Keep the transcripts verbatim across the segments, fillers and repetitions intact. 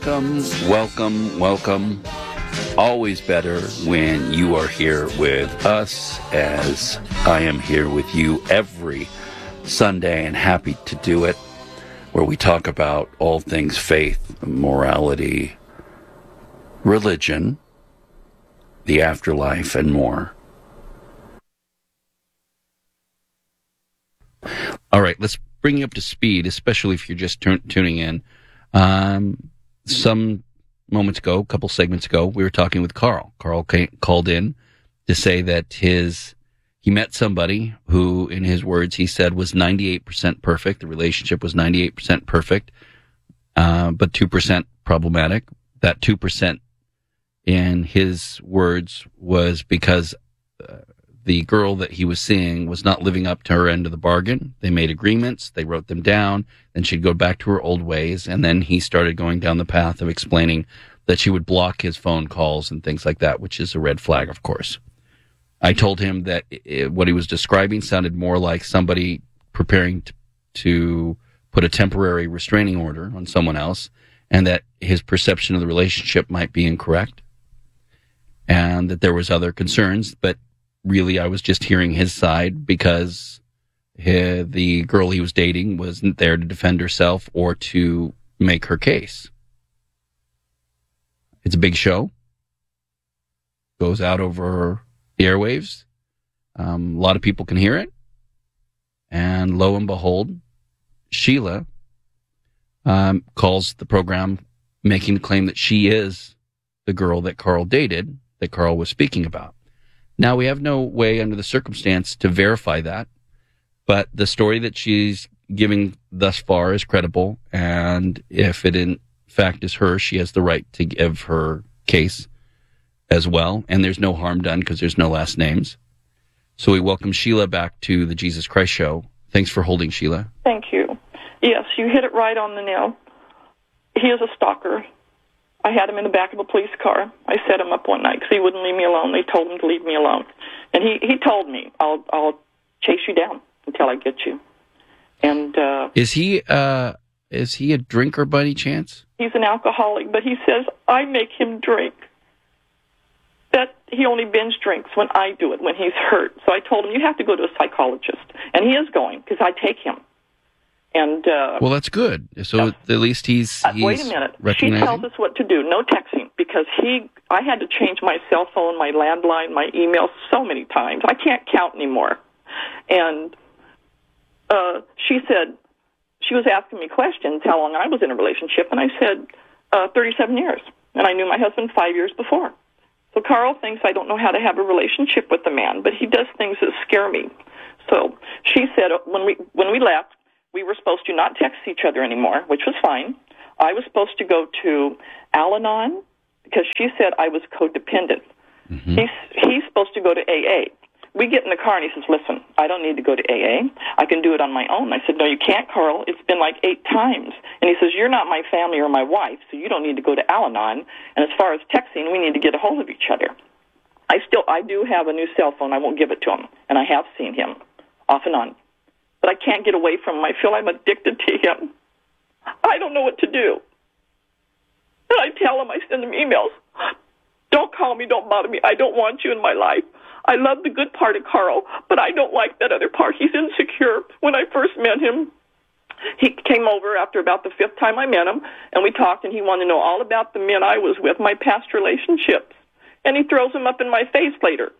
Welcome, welcome, welcome. Always better when you are here with us, as I am here with you every Sunday, and happy to do it, where we talk about all things faith, morality, religion, the afterlife, and more. All right, let's bring you up to speed, especially if you're just t- tuning in. Um, some moments ago, a couple segments ago, we were talking with Carl. Carl came, called in to say that his he met somebody who, in his words, he said was ninety-eight percent perfect. The relationship was ninety-eight percent perfect, uh, but two percent problematic. That two percent, in his words, was because uh, the girl that he was seeing was not living up to her end of the bargain. They made agreements, they wrote them down, then she'd go back to her old ways, and then he started going down the path of explaining that she would block his phone calls and things like that, which is a red flag, of course. I told him that it, what he was describing sounded more like somebody preparing to, to put a temporary restraining order on someone else, and that his perception of the relationship might be incorrect, and that there was other concerns, but really, I was just hearing his side because he, the girl he was dating wasn't there to defend herself or to make her case. It's a big show. Goes out over the airwaves. Um, a lot of people can hear it. And lo and behold, Sheila um, calls the program making the claim that she is the girl that Carl dated, that Carl was speaking about. Now, we have no way under the circumstance to verify that, but the story that she's giving thus far is credible, and if it in fact is her, she has the right to give her case as well, and there's no harm done because there's no last names. So we welcome Sheila back to the Jesus Christ Show. Thanks for holding, Sheila. Thank you. Yes, you hit it right on the nail. He is a stalker. I had him in the back of a police car. I set him up one night because he wouldn't leave me alone. They told him to leave me alone. And he, he told me, I'll I'll chase you down until I get you. And uh, Is he uh, is he a drinker by any chance? He's an alcoholic, but he says, I make him drink. That he only binge drinks when I do it, when he's hurt. So I told him, you have to go to a psychologist. And he is going because I take him. And uh, well, that's good. So no. At least he's, he's uh, wait a minute. She tells us what to do. No texting, because he. I had to change my cell phone, my landline, my email so many times. I can't count anymore. And uh, she said she was asking me questions how long I was in a relationship, and I said uh, thirty-seven years, and I knew my husband five years before. So Carl thinks I don't know how to have a relationship with the man, but he does things that scare me. So she said when we when we left, we were supposed to not text each other anymore, which was fine. I was supposed to go to Al-Anon because she said I was codependent. Mm-hmm. He's, he's supposed to go to A A. We get in the car and he says, listen, I don't need to go to A A. I can do it on my own. I said, no, you can't, Carl. It's been like eight times. And he says, you're not my family or my wife, so you don't need to go to Al-Anon. And as far as texting, we need to get a hold of each other. I still, I do have a new cell phone. I won't give it to him. And I have seen him off and on. But I can't get away from him. I feel I'm addicted to him. I don't know what to do. And I tell him, I send him emails. Don't call me, don't bother me. I don't want you in my life. I love the good part of Carl, but I don't like that other part. He's insecure. When I first met him, he came over after about the fifth time I met him, and we talked, and he wanted to know all about the men I was with, my past relationships. And he throws them up in my face later.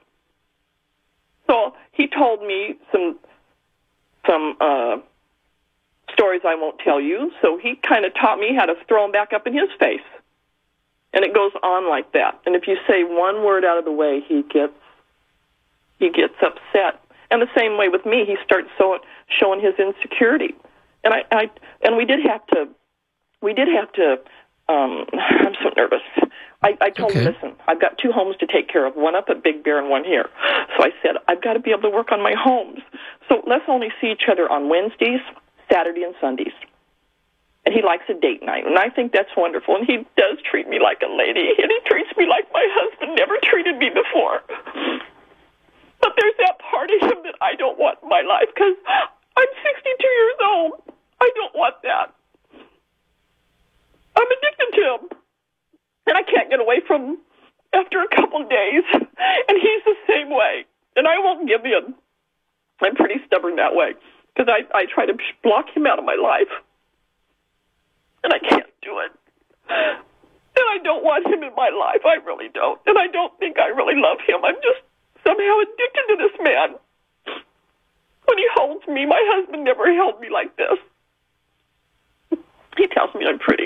So he told me some... some uh, stories I won't tell you, so he kind of taught me how to throw them back up in his face. And it goes on like that. And if you say one word out of the way, he gets he gets upset. And the same way with me, he starts so, showing his insecurity. And I, I and we did have to we did have to um, I'm so nervous. I, I told okay. him, listen, I've got two homes to take care of, one up at Big Bear and one here. So I said, I've got to be able to work on my homes. So let's only see each other on Wednesdays, Saturday, and Sundays. And he likes a date night, and I think that's wonderful. And he does treat me like a lady, and he treats me like my husband never treated me before. But there's that part of him that I don't want in my life, because I'm sixty-two years old. I don't want that. I'm addicted to him. And I can't get away from him after a couple of days. And he's the same way. And I won't give in. I'm pretty stubborn that way. Because I, I try to block him out of my life. And I can't do it. And I don't want him in my life. I really don't. And I don't think I really love him. I'm just somehow addicted to this man. When he holds me, my husband never held me like this. He tells me I'm pretty.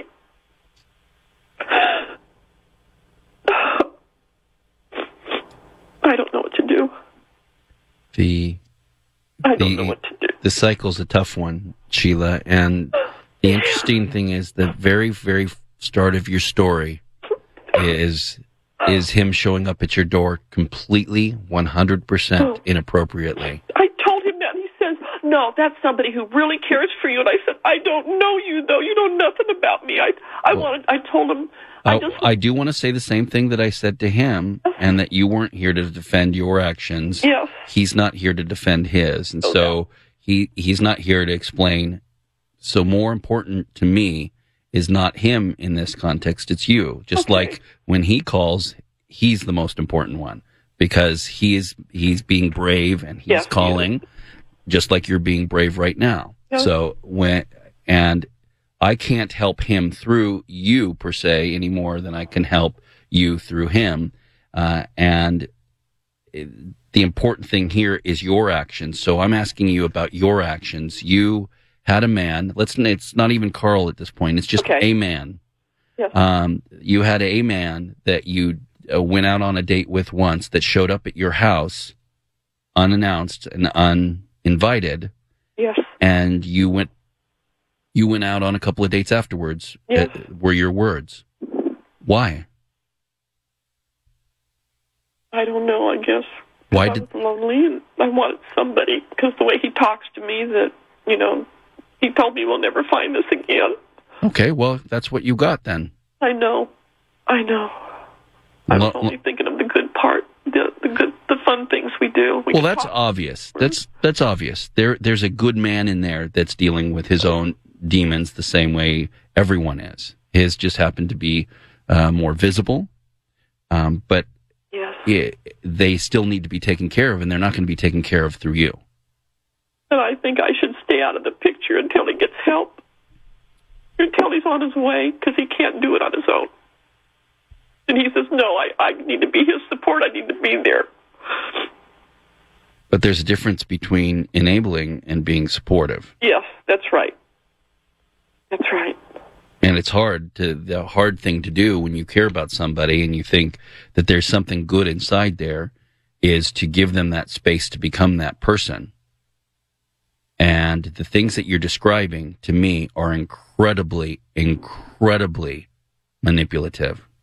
I don't know what to do. The I don't the, know what to do. The cycle's a tough one, Sheila, and the interesting thing is the very, very start of your story is is him showing up at your door completely, one hundred percent inappropriately. I told him that, and he says, no, that's somebody who really cares for you. And I said, I don't know you, though. You know nothing about me. I I well, wanted. I told him. I, just, I do want to say the same thing that I said to him, and that you weren't here to defend your actions. Yes. He's not here to defend his, and okay. so he he's not here to explain. So more important to me is not him in this context, it's you. Just okay. like when he calls, he's the most important one because he's he's being brave and he's yes, calling he just like you're being brave right now. Yes. So when and I can't help him through you per se any more than I can help you through him. Uh, and it, the important thing here is your actions. So I'm asking you about your actions. You had a man. Let's. It's not even Carl at this point. It's just okay. a man. Yes. Um, you had a man that you uh, went out on a date with once that showed up at your house unannounced and uninvited. Yes. And you went. You went out on a couple of dates afterwards. Yes. Uh, were your words? Why? I don't know. I guess. Why I did? was lonely and I wanted somebody because the way he talks to me, that you know. He told me we'll never find this again. Okay, well, that's what you got then. I know. I know. I was only thinking of the good part, the the good, the fun things we do. We well, that's talk. obvious. That's that's obvious. There, there's a good man in there that's dealing with his own demons the same way everyone is. His just happened to be uh, more visible, um, but yes. it, they still need to be taken care of, and they're not going to be taken care of through you. And I think I should stay out of the picture until he gets help. Until he's on his way, because he can't do it on his own. And he says, no, I, I need to be his support. I need to be there. But there's a difference between enabling and being supportive. Yes, that's right. That's right. And it's hard to the hard thing to do when you care about somebody and you think that there's something good inside there is to give them that space to become that person. And the things that you're describing to me are incredibly, incredibly manipulative.